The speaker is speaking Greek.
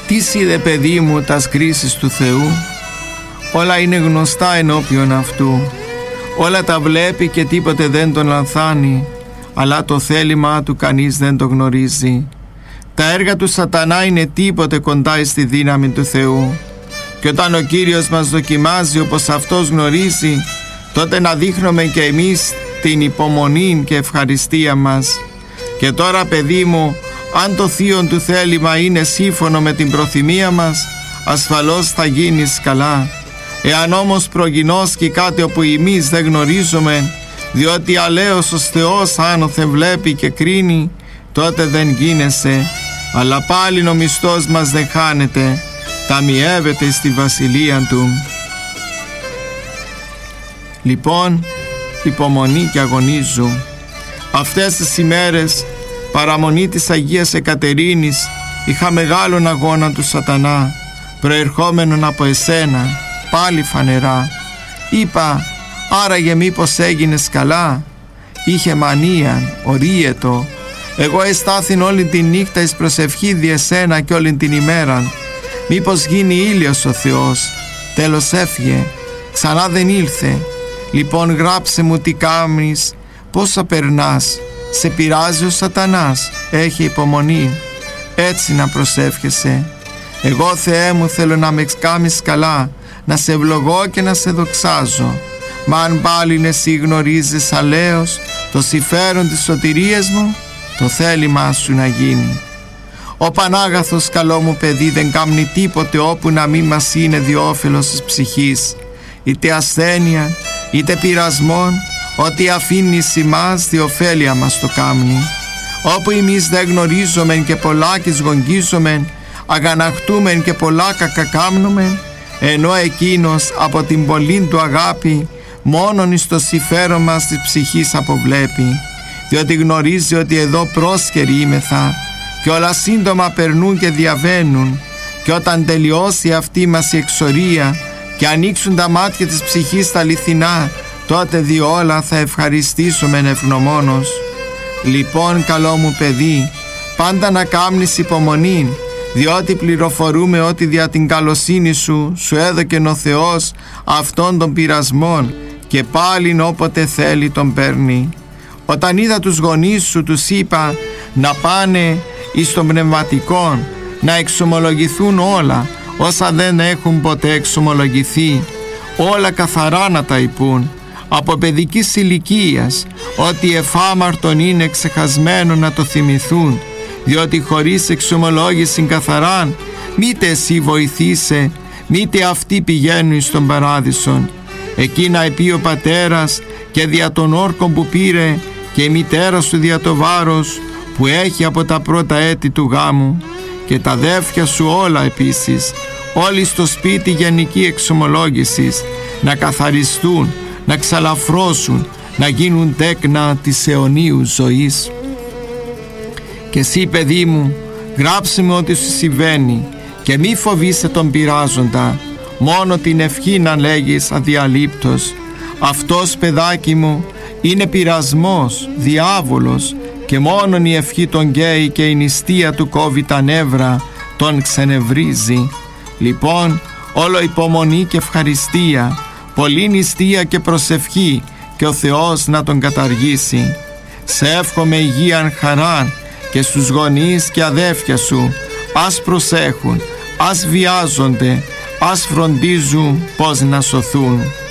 Τι είδε παιδί μου τας κρίσεις του Θεού? Όλα είναι γνωστά ενώπιον αυτού. Όλα τα βλέπει και τίποτε δεν τον λανθάνει, αλλά το θέλημά του κανείς δεν το γνωρίζει. Τα έργα του σατανά είναι τίποτε κοντά στη δύναμη του Θεού. Και όταν ο Κύριος μας δοκιμάζει όπως αυτός γνωρίζει, τότε να δείχνουμε και εμείς την υπομονή και ευχαριστία μας. Και τώρα παιδί μου, αν το θείον του θέλημα είναι σύμφωνο με την προθυμία μας, ασφαλώς θα γίνεις καλά. Εάν όμως προγινώσκει κάτι όπου εμείς δεν γνωρίζουμε, διότι αλέος ο Θεός άνωθεν βλέπει και κρίνει, τότε δεν γίνεσαι, αλλά πάλι ο μισθός μας δεν χάνεται, ταμιεύεται στη βασιλεία Του. Λοιπόν, υπομονή και αγωνίζου. Αυτές τις ημέρες, παραμονή της Αγίας Εκατερίνης, είχα μεγάλον αγώνα του σατανά, προερχόμενον από εσένα, πάλι φανερά. Είπα, άραγε μήπως έγινες καλά? Είχε μανία, ορίετο. Εγώ εστάθην όλη τη νύχτα εις προσευχή δι' εσένα και όλη την ημέραν. Μήπως γίνει ήλιος ο Θεός? Τέλος έφυγε, ξανά δεν ήλθε. Λοιπόν γράψε μου τι κάμνεις, πόσα περνάς. Σε πειράζει ο σατανάς? Έχει υπομονή. Έτσι να προσεύχεσαι. Εγώ Θεέ μου θέλω να με κάμεις καλά, να σε ευλογώ και να σε δοξάζω. Μα αν πάλι εσύ γνωρίζεις αλέος το συμφέρον της σωτηρίας μου, το θέλημά σου να γίνει. Ο Πανάγαθος καλό μου παιδί δεν κάμνει τίποτε όπου να μην μας είναι διόφελος της ψυχής, είτε ασθένεια είτε πειρασμόν, ότι αφήνει ημάς διοφέλεια μας το κάμνει. Όπου εμείς δεν γνωρίζομεν και πολλάκις γογγίζομεν, αγαναχτούμεν και πολλά κακακάμνομεν, ενώ εκείνος από την πολλή του αγάπη μόνον εις το συμφέρον μας της ψυχής αποβλέπει, διότι γνωρίζει ότι εδώ πρόσκαιροι είμεθα και όλα σύντομα περνούν και διαβαίνουν, και όταν τελειώσει αυτή μας η εξορία και ανοίξουν τα μάτια της ψυχής στα αληθινά, τότε δι' όλα θα ευχαριστήσουμε ευγνωμόνος. Λοιπόν καλό μου παιδί, πάντα να κάμνεις υπομονή, διότι πληροφορούμε ότι δια την καλοσύνη σου έδωκεν ο Θεός αυτών των πειρασμών, και πάλιν όποτε θέλει τον παίρνει. Όταν είδα τους γονείς σου, τους είπα να πάνε εις τον πνευματικόν, να εξομολογηθούν όλα όσα δεν έχουν ποτέ εξομολογηθεί, όλα καθαρά να τα υπούν, από παιδικής ηλικίας, ότι εφάμαρτον είναι ξεχασμένο να το θυμηθούν, διότι χωρίς εξομολόγηση καθαράν, μήτε εσύ βοηθήσε, μήτε αυτοί πηγαίνουν στον παράδεισον. Εκείνα επί ο πατέρας και δια των όρκων που πήρε, και η μητέρα σου δια το βάρος που έχει από τα πρώτα έτη του γάμου, και τα αδέρφια σου όλα επίσης, όλοι στο σπίτι γενική εξομολόγησης, να καθαριστούν, να ξαλαφρώσουν, να γίνουν τέκνα της αιωνίου ζωής. Και εσύ παιδί μου, γράψε μου ό,τι σου συμβαίνει και μη φοβείσαι τον πειράζοντα, μόνο την ευχή να λέγεις αδιαλείπτως. Αυτός παιδάκι μου είναι πειρασμός, διάβολος, και μόνον η ευχή τον καίει και η νηστεία του κόβει τα νεύρα, τον ξενευρίζει. Λοιπόν όλο υπομονή και ευχαριστία, πολλή νηστεία και προσευχή, και ο Θεός να τον καταργήσει. Σε εύχομαι υγείαν χαράν, και στους γονείς και αδέφια σου ας προσέχουν, ας βιάζονται, ας φροντίζουν πως να σωθούν.